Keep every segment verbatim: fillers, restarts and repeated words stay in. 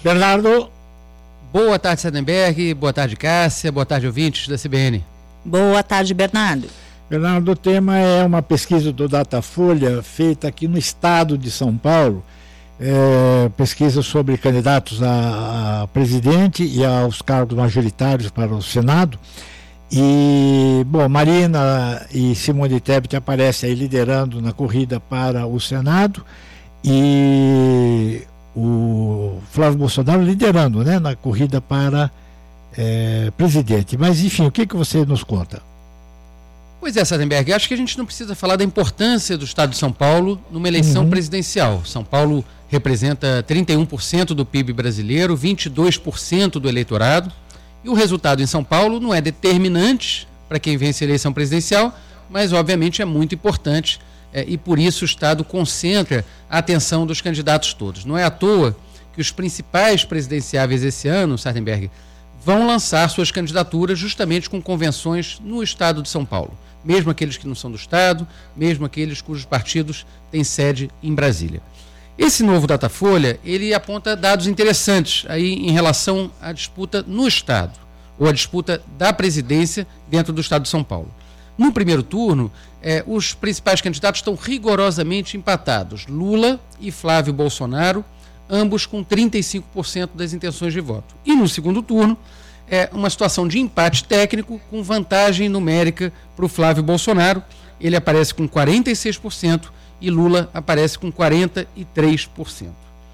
Bernardo. Boa tarde, Sardenberg. Boa tarde, Cássia. Boa tarde, ouvintes da C B N. Boa tarde, Bernardo. Bernardo, o tema é uma pesquisa do Datafolha feita aqui no estado de São Paulo. É, pesquisa sobre candidatos a, a presidente e aos cargos majoritários para o Senado. E, bom, Marina e Simone Tebet aparecem aí liderando na corrida para o Senado e o Flávio Bolsonaro liderando, né, na corrida para é, presidente. Mas, enfim, o que, que você nos conta? Pois é, Sardenberg, acho que a gente não precisa falar da importância do estado de São Paulo numa eleição uhum. presidencial. São Paulo representa trinta e um por cento do P I B brasileiro, vinte e dois por cento do eleitorado, e o resultado em São Paulo não é determinante para quem vence a eleição presidencial, mas obviamente é muito importante é, e por isso o estado concentra a atenção dos candidatos todos. Não é à toa que os principais presidenciáveis esse ano, Sardenberg, vão lançar suas candidaturas justamente com convenções no estado de São Paulo, mesmo aqueles que não são do estado, mesmo aqueles cujos partidos têm sede em Brasília. Esse novo Datafolha, ele aponta dados interessantes aí em relação à disputa no estado, ou à disputa da presidência dentro do estado de São Paulo. No primeiro turno, eh, os principais candidatos estão rigorosamente empatados, Lula e Flávio Bolsonaro, ambos com trinta e cinco por cento das intenções de voto. E no segundo turno, é uma situação de empate técnico com vantagem numérica para o Flávio Bolsonaro. Ele aparece com quarenta e seis por cento e Lula aparece com quarenta e três por cento.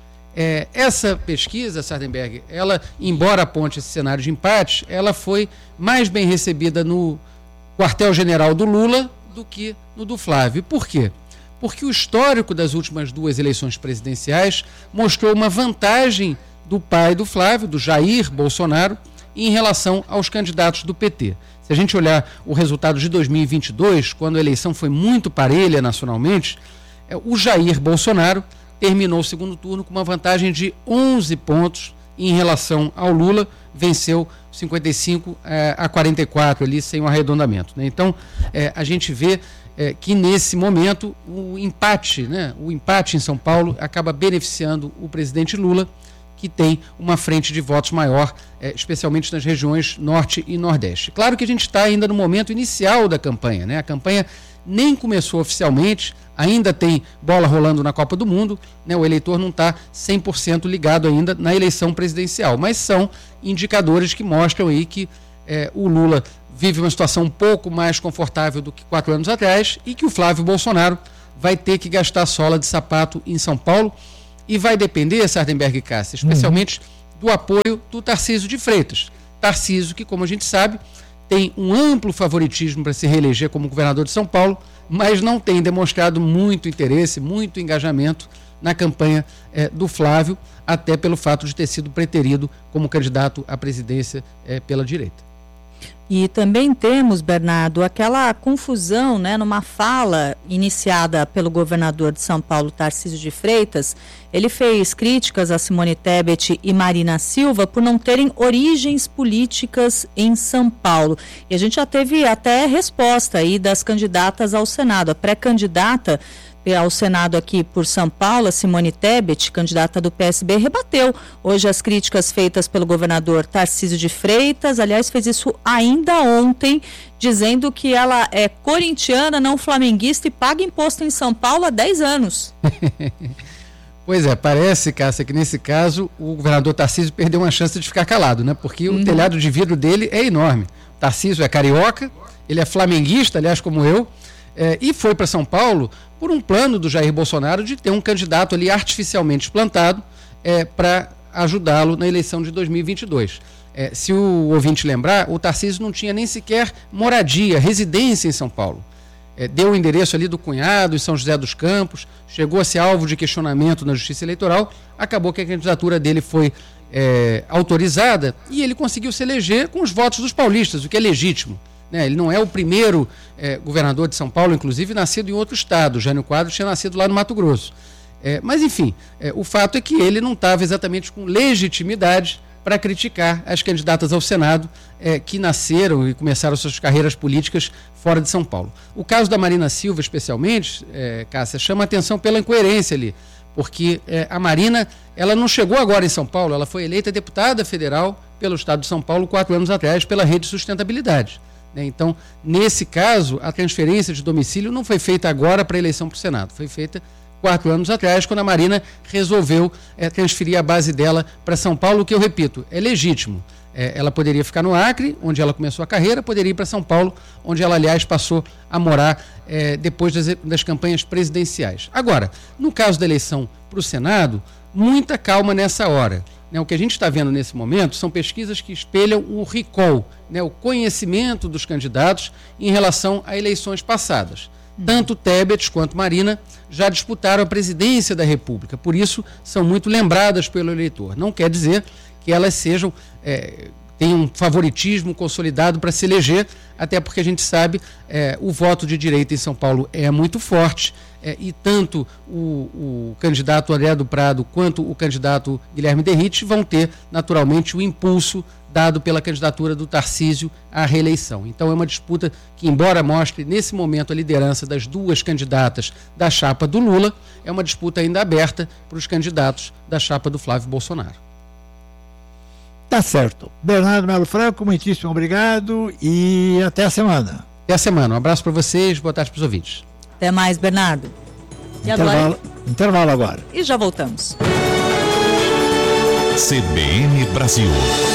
É, essa pesquisa, Sardenberg, ela, embora aponte esse cenário de empate, ela foi mais bem recebida no quartel-general do Lula do que no do Flávio. Por quê? Porque o histórico das últimas duas eleições presidenciais mostrou uma vantagem do pai do Flávio, do Jair Bolsonaro, em relação aos candidatos do P T. Se a gente olhar o resultado de dois mil e vinte e dois, quando a eleição foi muito parelha nacionalmente, o Jair Bolsonaro terminou o segundo turno com uma vantagem de onze pontos em relação ao Lula, venceu cinquenta e cinco a quarenta e quatro ali, sem um arredondamento, né? Então, é, a gente vê é, que nesse momento o empate, né, o empate em São Paulo acaba beneficiando o presidente Lula, que tem uma frente de votos maior, é, especialmente nas regiões norte e nordeste. Claro que a gente está ainda no momento inicial da campanha, né? A campanha nem começou oficialmente, ainda tem bola rolando na Copa do Mundo, né? O eleitor não está cem por cento ligado ainda na eleição presidencial, mas são indicadores que mostram aí que é, o Lula vive uma situação um pouco mais confortável do que quatro anos atrás e que o Flávio Bolsonaro vai ter que gastar sola de sapato em São Paulo. E vai depender, Sardenberg e Cássia, especialmente uhum. do apoio do Tarcísio de Freitas. Tarcísio, que, como a gente sabe, tem um amplo favoritismo para se reeleger como governador de São Paulo, mas não tem demonstrado muito interesse, muito engajamento na campanha eh, do Flávio, até pelo fato de ter sido preterido como candidato à presidência eh, pela direita. E também temos, Bernardo, aquela confusão, né, numa fala iniciada pelo governador de São Paulo, Tarcísio de Freitas. Ele fez críticas a Simone Tebet e Marina Silva por não terem origens políticas em São Paulo. E a gente já teve até resposta aí das candidatas ao Senado. A pré-candidata ao Senado aqui por São Paulo, Simone Tebet, candidata do P S B, rebateu hoje as críticas feitas pelo governador Tarcísio de Freitas. Aliás, fez isso ainda ontem, dizendo que ela é corintiana, não flamenguista e paga imposto em São Paulo há dez anos. Pois é, parece, Cássia, que nesse caso o governador Tarcísio perdeu uma chance de ficar calado, né? Porque uhum. o telhado de vidro dele é enorme. O Tarcísio é carioca, ele é flamenguista, aliás, como eu, é, e foi para São Paulo por um plano do Jair Bolsonaro de ter um candidato ali artificialmente plantado é, para ajudá-lo na eleição de dois mil e vinte e dois. É, se o ouvinte lembrar, o Tarcísio não tinha nem sequer moradia, residência em São Paulo. É, deu o endereço ali do cunhado em São José dos Campos, chegou a ser alvo de questionamento na Justiça Eleitoral, acabou que a candidatura dele foi é, autorizada e ele conseguiu se eleger com os votos dos paulistas, o que é legítimo. Né? Ele não é o primeiro é, governador de São Paulo, inclusive nascido em outro estado. Jânio Quadros tinha nascido lá no Mato Grosso. É, mas, enfim, é, o fato é que ele não estava exatamente com legitimidade para criticar as candidatas ao Senado é, que nasceram e começaram suas carreiras políticas fora de São Paulo. O caso da Marina Silva, especialmente, é, Cássia, chama a atenção pela incoerência ali, porque é, a Marina ela não chegou agora em São Paulo, ela foi eleita deputada federal pelo Estado de São Paulo quatro anos atrás pela Rede Sustentabilidade. Né? Então, nesse caso, a transferência de domicílio não foi feita agora para a eleição para o Senado, foi feita quatro anos atrás, quando a Marina resolveu é, transferir a base dela para São Paulo, que eu repito, é legítimo. É, ela poderia ficar no Acre, onde ela começou a carreira, poderia ir para São Paulo, onde ela, aliás, passou a morar é, depois das, das campanhas presidenciais. Agora, no caso da eleição para o Senado, muita calma nessa hora. Né? O que a gente está vendo nesse momento são pesquisas que espelham o recall, né? O conhecimento dos candidatos em relação a eleições passadas. Tanto Tebet quanto Marina já disputaram a presidência da República, por isso são muito lembradas pelo eleitor. Não quer dizer que elas sejam é, tenham um favoritismo consolidado para se eleger, até porque a gente sabe é, o voto de direita em São Paulo é muito forte é, e tanto o, o candidato André do Prado quanto o candidato Guilherme Derrite vão ter naturalmente o impulso dado pela candidatura do Tarcísio à reeleição. Então é uma disputa que, embora mostre nesse momento a liderança das duas candidatas da chapa do Lula, é uma disputa ainda aberta para os candidatos da chapa do Flávio Bolsonaro. Tá certo. Bernardo Melo Franco, muitíssimo obrigado e até a semana. Até a semana. Um abraço para vocês, boa tarde para os ouvintes. Até mais, Bernardo. E intervalo, agora? Intervalo agora. E já voltamos. C B N Brasil.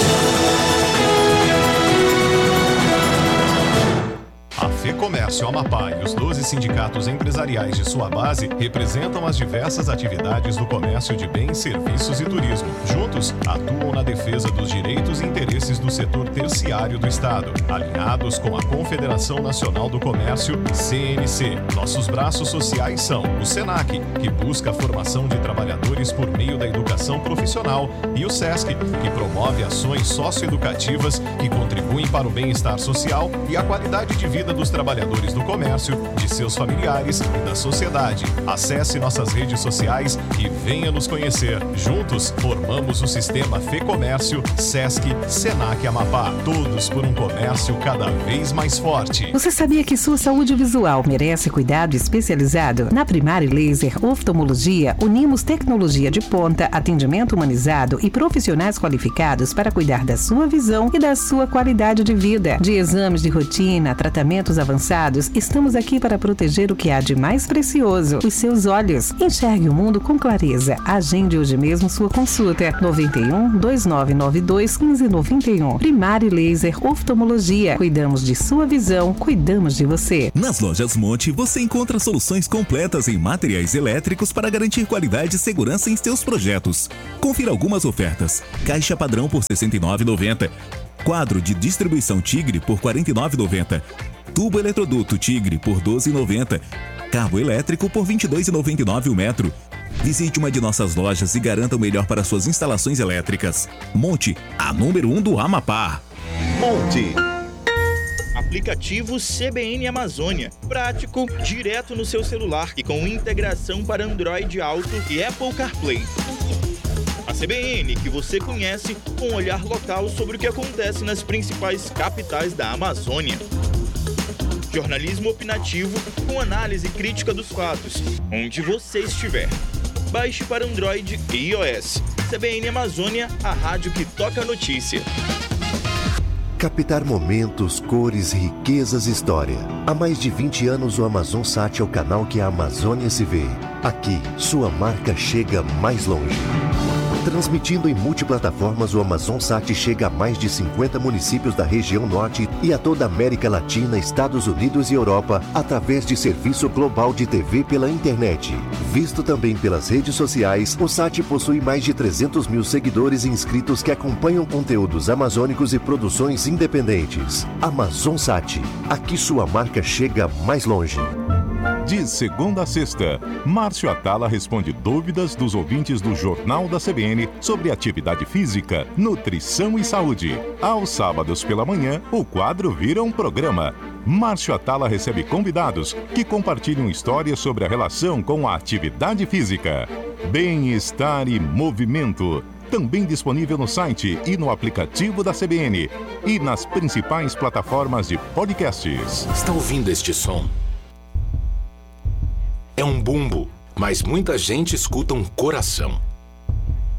A FEComércio Amapá e os doze sindicatos empresariais de sua base representam as diversas atividades do comércio de bens, serviços e turismo. Juntos, atuam na defesa dos direitos e interesses do setor terciário do Estado, alinhados com a Confederação Nacional do Comércio, C N C. Nossos braços sociais são o SENAC, que busca a formação de trabalhadores por meio da educação profissional, e o SESC, que promove ações socioeducativas que contribuem para o bem-estar social e a qualidade de vida dos trabalhadores do comércio, de seus familiares e da sociedade. Acesse nossas redes sociais e venha nos conhecer. Juntos, formamos o sistema FEComércio, SESC, SENAC Amapá. Todos por um comércio cada vez mais forte. Você sabia que sua saúde visual merece cuidado especializado? Na Primari Laser Oftalmologia, unimos tecnologia de ponta, atendimento humanizado e profissionais qualificados para cuidar da sua visão e da sua qualidade de vida. De exames de rotina, tratamento avançados, estamos aqui para proteger o que há de mais precioso, os seus olhos. Enxergue o mundo com clareza. Agende hoje mesmo sua consulta. nove um, dois nove nove dois, um cinco nove um. Primari Laser Oftalmologia. Cuidamos de sua visão, cuidamos de você. Nas lojas Monte, você encontra soluções completas em materiais elétricos para garantir qualidade e segurança em seus projetos. Confira algumas ofertas. Caixa padrão por sessenta e nove reais e noventa centavos. Quadro de distribuição Tigre por quarenta e nove reais e noventa centavos. Tubo eletroduto Tigre por doze reais e noventa centavos. Carro elétrico por vinte e dois reais e noventa e nove centavos o metro. Visite uma de nossas lojas e garanta o melhor para suas instalações elétricas. Monte, a número um do Amapá. Monte. Aplicativo C B N Amazônia. Prático, direto no seu celular e com integração para Android Auto e Apple CarPlay. A C B N, que você conhece, com um olhar local sobre o que acontece nas principais capitais da Amazônia. Jornalismo opinativo com análise crítica dos fatos, onde você estiver. Baixe para Android e iOS. C B N Amazônia, a rádio que toca a notícia. Captar momentos, cores, riquezas e história. Há mais de vinte anos o AmazonSat é o canal que a Amazônia se vê. Aqui, sua marca chega mais longe. Transmitindo em multiplataformas, o AmazonSat chega a mais de cinquenta municípios da região norte e a toda a América Latina, Estados Unidos e Europa, através de serviço global de T V pela internet. Visto também pelas redes sociais, o Sat possui mais de trezentos mil seguidores e inscritos que acompanham conteúdos amazônicos e produções independentes. AmazonSat, aqui sua marca chega mais longe. De segunda a sexta, Márcio Atala responde dúvidas dos ouvintes do Jornal da C B N sobre atividade física, nutrição e saúde. Aos sábados pela manhã, o quadro vira um programa. Márcio Atala recebe convidados que compartilham histórias sobre a relação com a atividade física. Bem-estar e movimento. Também disponível no site e no aplicativo da C B N e nas principais plataformas de podcasts. Está ouvindo este som? É um bumbo, mas muita gente escuta um coração.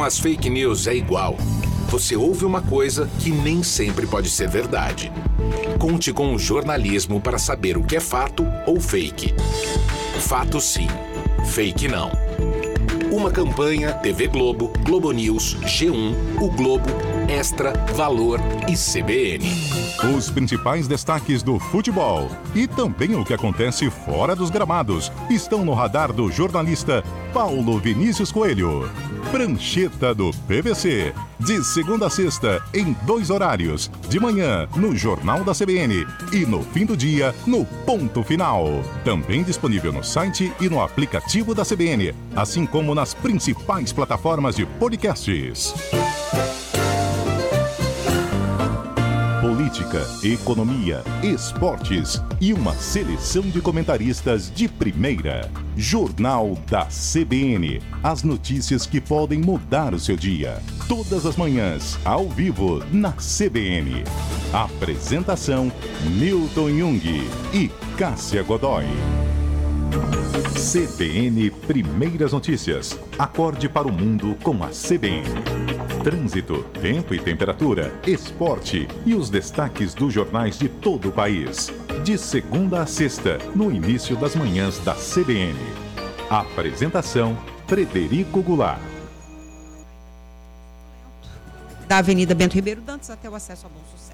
as fake news é igual. Você ouve uma coisa que nem sempre pode ser verdade. Conte com o jornalismo para saber o que é fato ou fake. Fato sim, fake não. Uma campanha T V Globo, Globo News, G um, O Globo, Extra, Valor e C B N. Os principais destaques do futebol e também o que acontece fora dos gramados estão no radar do jornalista Paulo Vinícius Coelho. Prancheta do P V C, de segunda a sexta, em dois horários, de manhã no Jornal da C B N e no fim do dia no Ponto Final. Também disponível no site e no aplicativo da C B N, assim como nas principais plataformas de podcasts. Política, economia, esportes e uma seleção de comentaristas de primeira. Jornal da C B N. As notícias que podem mudar o seu dia. Todas as manhãs, ao vivo, na C B N. Apresentação: Milton Jung e Cássia Godoy. C B N Primeiras Notícias. Acorde para o mundo com a C B N. Trânsito, tempo e temperatura, esporte e os destaques dos jornais de todo o país. De segunda a sexta, no início das manhãs da C B N. Apresentação: Frederico Goulart. Da Avenida Bento Ribeiro Dantas até o acesso ao Bom Sucesso.